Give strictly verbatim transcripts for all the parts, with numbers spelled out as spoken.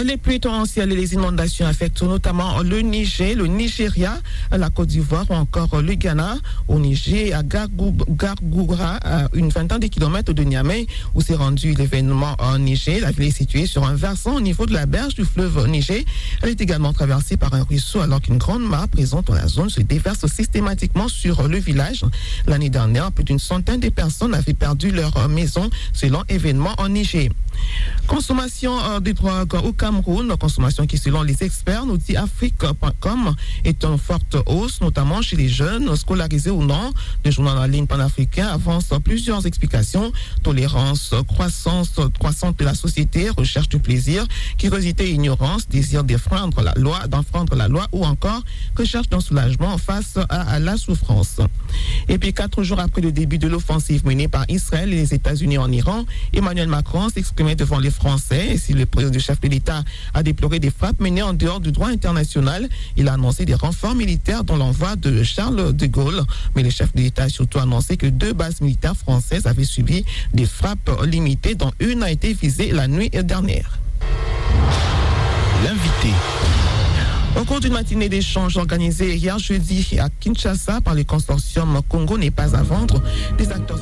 Les pluies torrentielles et les inondations affectent notamment le Niger, le Nigeria, la Côte d'Ivoire ou encore le Ghana. Au Niger, à Gargoura, à une vingtaine de kilomètres de Niamey, où s'est rendu l'événement en Niger. La ville est située sur un versant au niveau de la berge du fleuve Niger. Elle est également traversée par un ruisseau alors qu'une grande mare présente dans la zone se déverse systématiquement sur le village. L'année dernière, plus d'une centaine de personnes avaient perdu leur maison selon événement en Niger. Consommation de drogue au Cameroun, consommation qui selon les experts, nous dit afrique point com, est en forte hausse, notamment chez les jeunes, scolarisés ou non. Le journal en ligne panafricain avance plusieurs explications: tolérance, croissance croissante de la société, recherche du plaisir, curiosité et ignorance, désir d'enfreindre la loi, d'enfreindre la loi ou encore recherche d'un soulagement face à, à la souffrance. Et puis quatre jours après le début de l'offensive menée par Israël et les États-Unis en Iran, Emmanuel Macron s'exprimait devant les Français. Et si le président du chef de l'État a déploré des frappes menées en dehors du droit international, il a annoncé des renforts militaires dont l'envoi de Charles de Gaulle. Mais le chef de l'État a surtout annoncé que deux bases militaires françaises avaient subi des frappes limitées, dont une a été visée la nuit dernière. L'invité. Au cours d'une matinée d'échange organisée hier jeudi à Kinshasa par le consortium Congo n'est pas à vendre, des acteurs...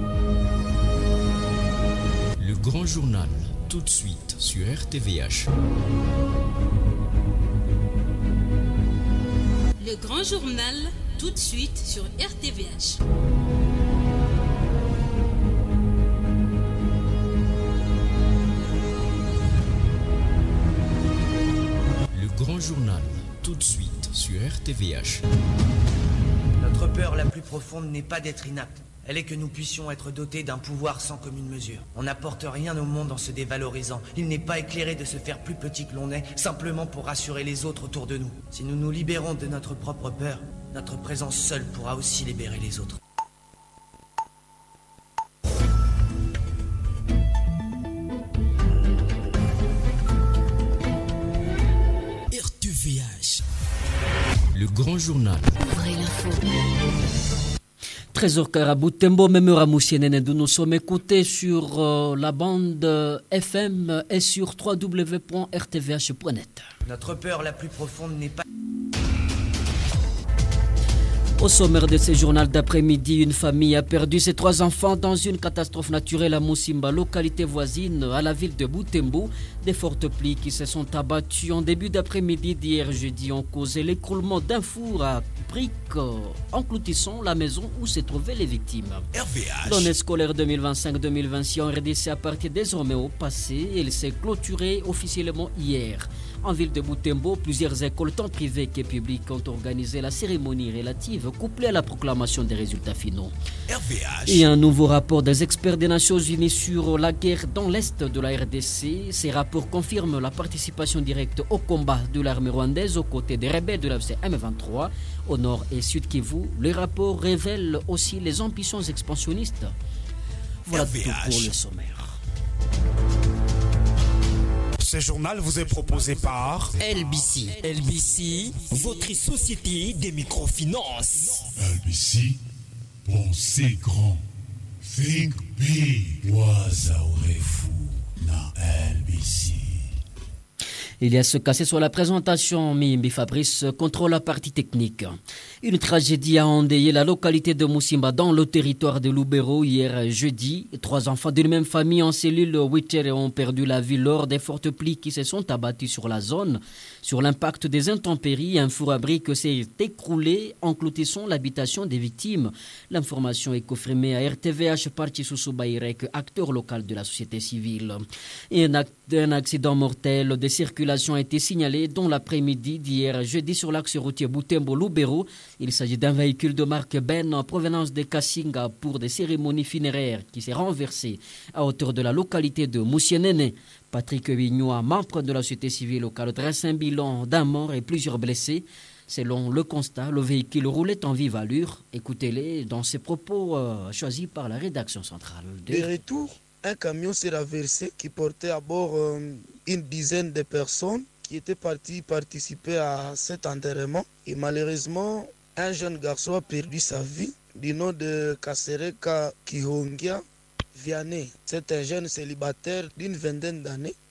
Le grand journal, tout de suite sur R T V H. Le grand journal, tout de suite sur R T V H. Le grand journal, tout de suite sur R T V H. Notre peur la plus profonde n'est pas d'être inapte. Elle est que nous puissions être dotés d'un pouvoir sans commune mesure. On n'apporte rien au monde en se dévalorisant. Il n'est pas éclairé de se faire plus petit que l'on est, simplement pour rassurer les autres autour de nous. Si nous nous libérons de notre propre peur, notre présence seule pourra aussi libérer les autres. R T V H. Le grand journal. Ouvrez l'info. Trésor Karabutembo, Memura Moussienene, d'où nous sommes écoutés sur euh, la bande euh, F M et sur w w w point r t v h point net. Notre peur la plus profonde n'est pas... Au sommaire de ce journal d'après-midi, une famille a perdu ses trois enfants dans une catastrophe naturelle à Moussimba, localité voisine à la ville de Butembo. Des fortes pluies qui se sont abattues en début d'après-midi d'hier jeudi ont causé l'écroulement d'un four à briques engloutissant la maison où se trouvaient les victimes. R V H. L'année scolaire deux mille vingt-cinq deux mille vingt-six en R D C appartient désormais au passé et il s'est clôturé officiellement hier. En ville de Butembo, plusieurs écoles, tant privées que publiques, ont organisé la cérémonie relative couplée à la proclamation des résultats finaux. R V H. Et un nouveau rapport des experts des Nations Unies sur la guerre dans l'Est de la R D C. Ces rapports confirment la participation directe au combat de l'armée rwandaise aux côtés des rebelles de l'A F C M vingt-trois au nord et sud Kivu. Les rapports révèlent aussi les ambitions expansionnistes. Voilà R V H. tout pour le sommaire. Ce journal vous est proposé par L B C. L B C, votre société des microfinances. L B C, pensez grand. Think big. Wazaorefu na L B C. Il y a ce cassé sur la présentation, Mimbi Fabrice contrôle la partie technique. Une tragédie a endeuillé la localité de Moussimba dans le territoire de Lubero hier jeudi. Trois enfants d'une même famille en cellule Wicher ont perdu la vie lors des fortes pluies qui se sont abattues sur la zone. Sur l'impact des intempéries, un four à briques s'est écroulé, engloutissant l'habitation des victimes. L'information est confirmée à R T V H par Tissoussou Bayrek, acteur local de la société civile. Et un, un accident mortel de circulation a été signalé dans l'après-midi d'hier jeudi sur l'axe routier Butembo-Lubero. Il s'agit d'un véhicule de marque Ben en provenance de Kassinga pour des cérémonies funéraires qui s'est renversé à hauteur de la localité de Moussienene. Patrick Vignois, membre de la société civile locale, dresse un bilan d'un mort et plusieurs blessés. Selon le constat, le véhicule roulait en vive allure. Écoutez-les dans ses propos euh, choisis par la rédaction centrale. De, de retour, un camion s'est renversé qui portait à bord euh, une dizaine de personnes qui étaient parties participer à cet enterrement. Et malheureusement, un jeune garçon a perdu sa vie du nom de Kasereka Kihongia Vianney. C'est un jeune célibataire d'une vingtaine d'années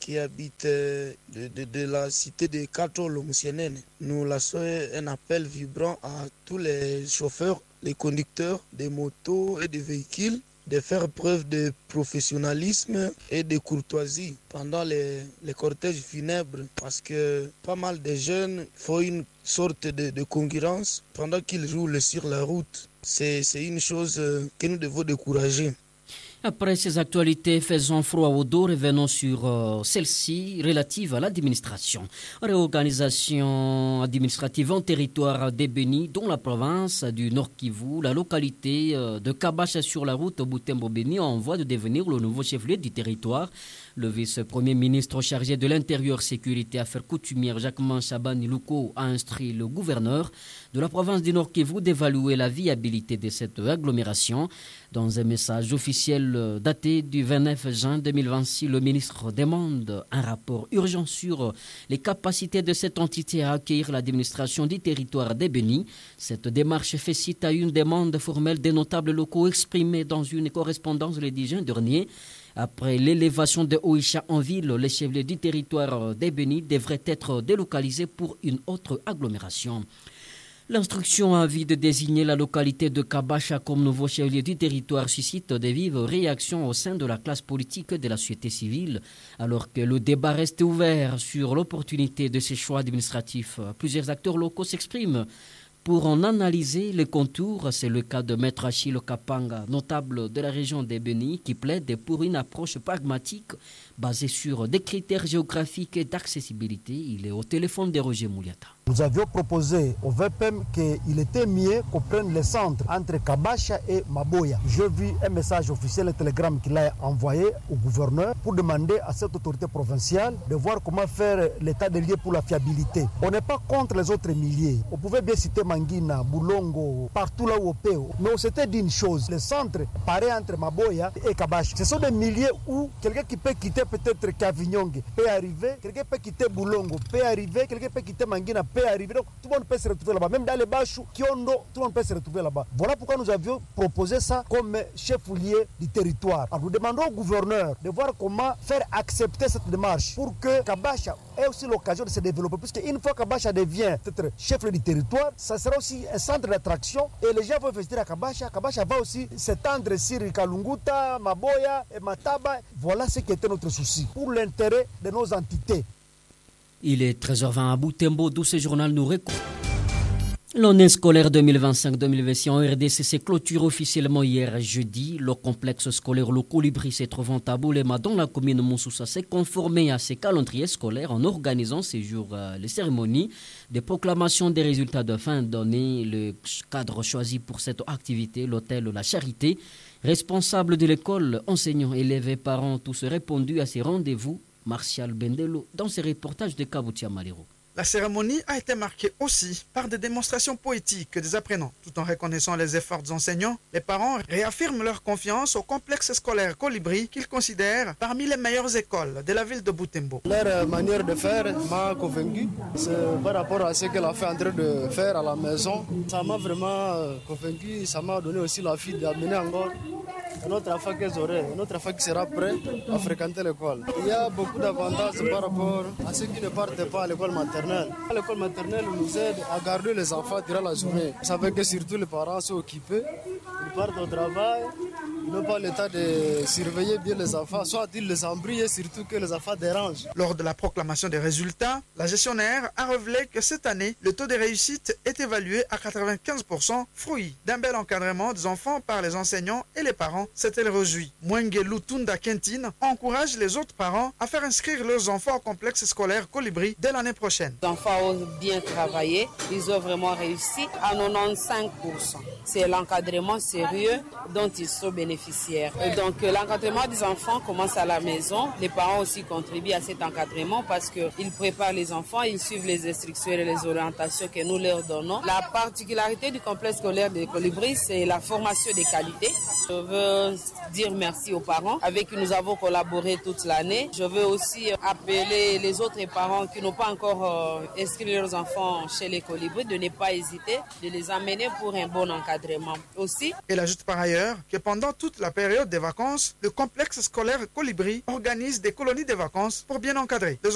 qui habite de, de, de la cité de Katolo Moussienene. Nous lançons un appel vibrant à tous les chauffeurs, les conducteurs des motos et des véhicules de faire preuve de professionnalisme et de courtoisie pendant les, les cortèges funèbres, parce que pas mal de jeunes font une sorte de, de concurrence pendant qu'ils roulent sur la route. C'est, c'est une chose que nous devons décourager. Après ces actualités, faisant froid au dos, revenons sur euh, celle-ci relative à l'administration. Réorganisation administrative en territoire des Béni, dont la province du Nord Kivu, la localité euh, de Kabacha sur la route Butembo-Béni en voie de devenir le nouveau chef-lieu du territoire. Le vice-premier ministre chargé de l'Intérieur, Sécurité et Affaires coutumières, Jacquemin Chabani Louko, a instruit le gouverneur de la province du Nord Kivu d'évaluer la viabilité de cette agglomération. Dans un message officiel daté du vingt-neuf juin deux mille vingt-six, le ministre demande un rapport urgent sur les capacités de cette entité à accueillir l'administration du territoire des Béni. Cette démarche fait suite à une demande formelle des notables locaux exprimée dans une correspondance le dix juin dernier. Après l'élévation de Oisha en ville, les chefs-lieux du territoire des Béni devraient être délocalisés pour une autre agglomération. L'instruction à vie de désigner la localité de Kabacha comme nouveau chef-lieu du territoire suscite de vives réactions au sein de la classe politique et de la société civile. Alors que le débat reste ouvert sur l'opportunité de ces choix administratifs, plusieurs acteurs locaux s'expriment pour en analyser les contours. C'est le cas de Maître Achille Kapanga, notable de la région des Béni, qui plaide pour une approche pragmatique basée sur des critères géographiques et d'accessibilité. Il est au téléphone de Roger Mouliata. Nous avions proposé au V P M qu'il était mieux qu'on prenne le centre entre Kabacha et Maboya. J'ai vu un message officiel, un télégramme qu'il a envoyé au gouverneur pour demander à cette autorité provinciale de voir comment faire l'état des lieux pour la fiabilité. On n'est pas contre les autres milliers. On pouvait bien citer Mangina, Boulongo, partout là où on peut. Mais on s'était dit une chose, le centre pareil entre Maboya et Kabacha. Ce sont des milliers où quelqu'un qui peut quitter peut-être Kavinyonge peut arriver, quelqu'un peut quitter Boulongo peut arriver, quelqu'un peut quitter Mangina peut arriver, donc tout le monde peut se retrouver là-bas, même dans les Bachou, Kiondo, tout le monde peut se retrouver là-bas. Voilà pourquoi nous avions proposé ça comme chef-lieu du territoire. Alors nous demandons au gouverneur de voir comment faire accepter cette démarche pour que Kabacha ait aussi l'occasion de se développer, puisque une fois que Kabacha devient peut-être chef-lieu du territoire, ça sera aussi un centre d'attraction et les gens vont investir à Kabacha. Kabacha va aussi s'étendre sur Kalunguta, Maboya et Mataba. Voilà ce qui était notre souci pour l'intérêt de nos entités. Il est treize heures vingt à Butembo, d'où ce journal nous raconte. L'année scolaire deux mille vingt-cinq deux mille vingt-six en R D C s'est clôturée officiellement hier jeudi. Le complexe scolaire Le Colibri se trouvant à Boulema dans la commune de Moussoussa s'est conformé à ses calendriers scolaires en organisant ces jours euh, les cérémonies de proclamation des résultats de fin d'année. Le cadre choisi pour cette activité, l'hôtel La Charité. Responsables de l'école, enseignants, élèves et parents, tous répondu à ces rendez-vous. Martial Bendelo dans ses reportages de Kaboutia Malero. La cérémonie a été marquée aussi par des démonstrations poétiques des apprenants. Tout en reconnaissant les efforts des enseignants, les parents réaffirment leur confiance au complexe scolaire Colibri qu'ils considèrent parmi les meilleures écoles de la ville de Butembo. Leur manière de faire m'a convaincu. C'est par rapport à ce qu'elle a fait en train de faire à la maison. Ça m'a vraiment convaincu. Ça m'a donné aussi la fille d'amener encore un autre enfant qu'ils auraient, un autre enfant qui sera prêt à fréquenter l'école. Il y a beaucoup d'avantages par rapport à ceux qui ne partent pas à l'école maternelle. L'école maternelle nous aide à garder les enfants durant la journée. Vous savez que surtout les parents sont occupés, ils partent au travail, ils n'ont pas le temps de surveiller bien les enfants, soit ils les embrouillent et surtout que les enfants dérangent. Lors de la proclamation des résultats, la gestionnaire a révélé que cette année, le taux de réussite est évalué à quatre-vingt-quinze pour cent, fruit d'un bel encadrement des enfants par les enseignants et les parents. C'est elle réjouit. Mwengelu Tunda Kentine encourage les autres parents à faire inscrire leurs enfants au complexe scolaire Colibri dès l'année prochaine. Les enfants ont bien travaillé, ils ont vraiment réussi à quatre-vingt-quinze pour cent. C'est l'encadrement sérieux dont ils sont bénéficiaires. Et donc l'encadrement des enfants commence à la maison. Les parents aussi contribuent à cet encadrement parce qu'ils préparent les enfants, ils suivent les instructions et les orientations que nous leur donnons. La particularité du complexe scolaire de Colibri, c'est la formation de qualité. Je veux dire merci aux parents avec qui nous avons collaboré toute l'année. Je veux aussi appeler les autres parents qui n'ont pas encore inscrit leurs enfants chez les Colibris de ne pas hésiter, de les amener pour un bon encadrement aussi. Elle ajoute par ailleurs que pendant tout toute la période des vacances, le complexe scolaire Colibri organise des colonies de vacances pour bien encadrer les